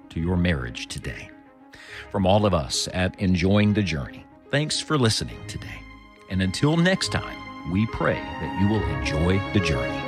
to your marriage today. From all of us at Enjoying the Journey, thanks for listening today. And until next time, we pray that you will enjoy the journey.